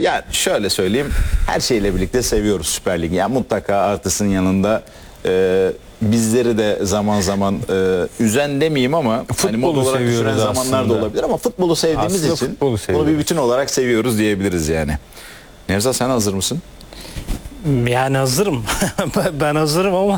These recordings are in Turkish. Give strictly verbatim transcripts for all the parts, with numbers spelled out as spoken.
yani şöyle söyleyeyim, her şeyle birlikte seviyoruz Süper Lig'i. Yani mutlaka artısının yanında e, bizleri de zaman zaman e, üzen demeyeyim ama hani mod olarak düşüren zamanlar da olabilir ama futbolu sevdiğimiz Aslında için futbolu bunu bir bütün olarak seviyoruz diyebiliriz yani. Nevzat, sen hazır mısın? Yani hazırım. Ben hazırım ama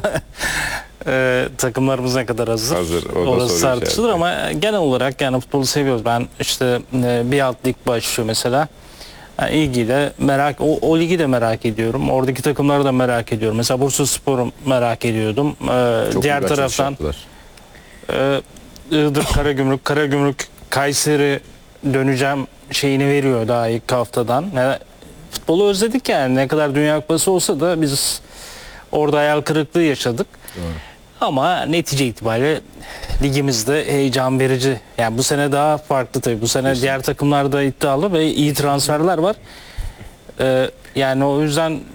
e, takımlarımız ne kadar hazır? Hazır, o da orası soru tartışılır işareti. ama genel olarak yani futbolu seviyoruz. Ben işte e, bir alt lig başlıyor mesela. Yani ilgiyle merak, o, o ligi de merak ediyorum. Oradaki takımları da merak ediyorum. Mesela Bursaspor'u merak ediyordum. E, Çok diğer iyi açılış taraftan yaptılar. e, Iğdır, Karagümrük, Karagümrük, Kayseri döneceğim şeyini veriyor daha ilk haftadan. Yani, futbolu özledik yani. Ne kadar Dünya Kupası olsa da biz orada hayal kırıklığı yaşadık. Doğru. Ama netice itibariyle ligimizde heyecan verici. Yani bu sene daha farklı tabii. Bu sene diğer takımlarda iddialı ve iyi transferler var. Ee, yani o yüzden e,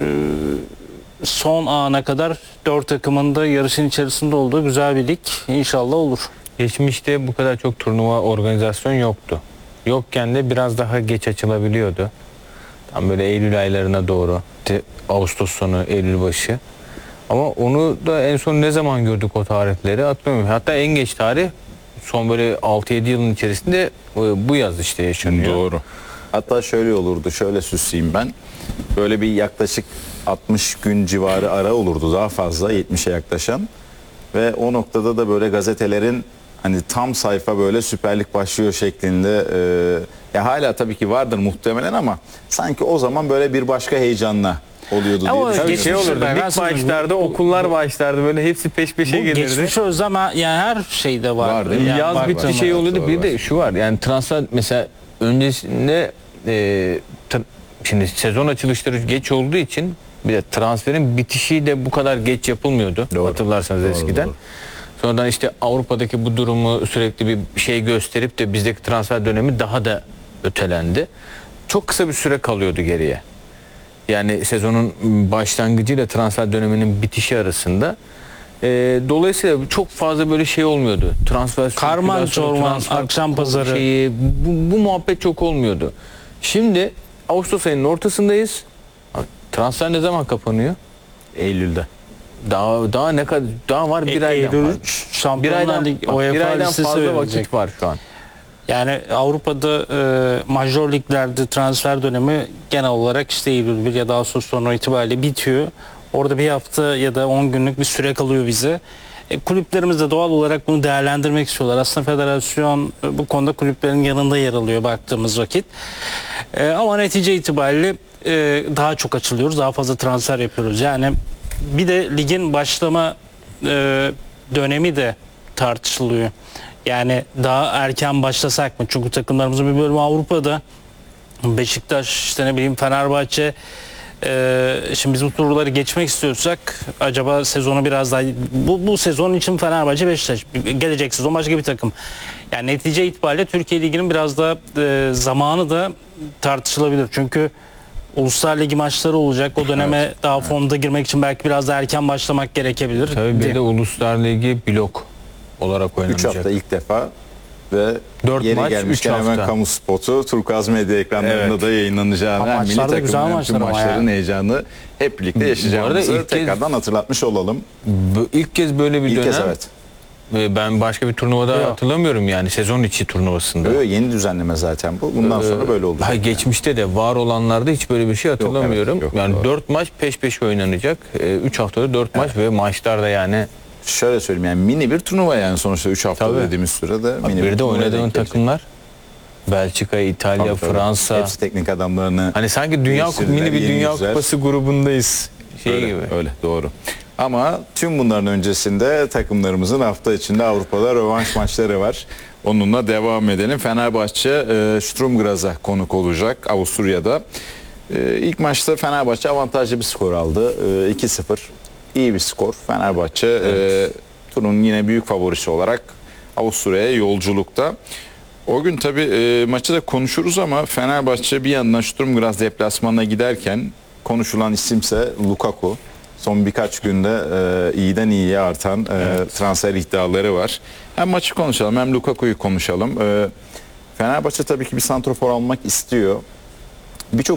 son ana kadar dört takımın da yarışın içerisinde olduğu güzel bir lig inşallah olur. Geçmişte bu kadar çok turnuva organizasyon yoktu. Yokken de biraz daha geç açılabiliyordu. Tam böyle Eylül aylarına doğru, işte Ağustos sonu, Eylül başı. Ama onu da en son ne zaman gördük o tarihleri hatırlamıyorum. Hatta en geç tarih son böyle altı yedi yılın içerisinde bu yaz işte yaşanıyor. Doğru. Hatta şöyle olurdu, şöyle süsleyeyim ben. Böyle bir yaklaşık altmış gün civarı ara olurdu, daha fazla, yetmişe yaklaşan. Ve o noktada da böyle gazetelerin hani tam sayfa böyle Süper Lig başlıyor şeklinde, e, ya hala tabii ki vardır muhtemelen ama sanki o zaman böyle bir başka heyecanla oluyordu diye Ama düşünüyorum. Şey olurdu, Ben lig nasıl- başlardı, okullar başlardı, böyle hepsi peş peşe Bu gelirdi. geçmiş özlem yani her şeyde var. Var değil mi? Yani Yaz baktığım bitti şey zaman. oluyordu. Var, Bir var. de şu var, yani transfer mesela öncesinde e, tr- şimdi sezon açılışları geç olduğu için bir de transferin bitişi de bu kadar geç yapılmıyordu. Doğru. Hatırlarsanız Doğru, eskiden. doğru. Sonradan işte Avrupa'daki bu durumu sürekli bir şey gösterip de bizdeki transfer dönemi daha da ötelendi. Çok kısa bir süre kalıyordu geriye. Yani sezonun başlangıcıyla transfer döneminin bitişi arasında. Ee, dolayısıyla çok fazla böyle şey olmuyordu. Transfer Karman sirkülasyonu, çorman, transfer akşam pazarı. Şeyi, bu, bu muhabbet çok olmuyordu. Şimdi Ağustos ayının ortasındayız. Transfer ne zaman kapanıyor? Eylül'de. Daha daha ne kadar daha var bir aydan Eylül fazla. üç Bir Şampiyonlar aydan, Ligi bak, bir UEFA aydan listesi fazla verilecek. vakit var şu an. Yani Avrupa'da e, major liglerde transfer dönemi genel olarak işte Eylül bir ya da Ağustos sonu itibariyle bitiyor. Orada bir hafta ya da on günlük bir süre kalıyor bize. E, kulüplerimiz de doğal olarak bunu değerlendirmek istiyorlar. Aslında federasyon e, bu konuda kulüplerin yanında yer alıyor baktığımız vakit. E, ama netice itibariyle e, daha çok açılıyoruz, daha fazla transfer yapıyoruz. Yani bir de ligin başlama e, dönemi de tartışılıyor. Yani daha erken başlasak mı? Çünkü takımlarımızın bir bölümü Avrupa'da. Beşiktaş, işte ne bileyim Fenerbahçe. Ee, şimdi biz bu turları geçmek istiyorsak acaba sezonu biraz daha bu, bu sezon için Fenerbahçe, Beşiktaş, gelecek sezon başka bir takım. Yani netice itibariyle Türkiye Ligi'nin biraz da e, zamanı da tartışılabilir. Çünkü Uluslar Ligi maçları olacak. O döneme Evet, daha evet. formda girmek için belki biraz daha erken başlamak gerekebilir. Tabii bir de Uluslar Ligi blok olarak üç oynanacak. hafta ilk defa ve Dört yeri maç, gelmişken üç hemen hafta. kamu spotu Turkuaz Medya ekranlarında Evet. da yayınlanacağını, Ama hem milli maçlar da güzel takımın hem tüm maçlar ama maçların yani. heyecanı hep birlikte yaşayacağımızı ilk kez- tekrardan hatırlatmış olalım. Bu ilk kez böyle bir İlk dönem. kez evet. Ve ben başka bir turnuvada Yok. hatırlamıyorum yani sezon içi turnuvasında. Böyle yeni düzenleme zaten bu. Bundan sonra böyle olacak. Hayır, geçmişte de var olanlarda hiç böyle bir şey hatırlamıyorum. evet, yok, yani doğru. dört maç peş peşe oynanacak. üç haftada dört maç ve maçlarda yani Şöyle söyleyeyim, yani mini bir turnuva yani sonuçta üç hafta Tabii. dediğimiz sürede bak, mini bir de turnuvaya oynadığın denk gelecek. takımlar Belçika, İtalya, Tabii, tabii. Fransa. Hepsi teknik adamlarını Hani sanki dünya geliştirdiler, mini bir yeni dünya yüzler. kupası grubundayız. Şey öyle, gibi. öyle doğru. Ama tüm bunların öncesinde takımlarımızın hafta içinde Avrupa'da rövanş maçları var. Onunla devam edelim. Fenerbahçe e, Sturm Graz'a konuk olacak Avusturya'da. E, ilk maçta Fenerbahçe avantajlı bir skor aldı. E, iki sıfır. İyi bir skor. Fenerbahçe evet. e, turun yine büyük favorisi olarak Avusturya'ya yolculukta. O gün tabii e, maçı da konuşuruz ama Fenerbahçe bir yandan Sturm Graz deplasmanına giderken konuşulan isimse Lukaku. Son birkaç günde e, iyiden iyiye artan e, evet. transfer iddiaları var. Hem maçı konuşalım hem Lukaku'yu konuşalım. E, Fenerbahçe tabii ki bir santrafor almak istiyor. Birçok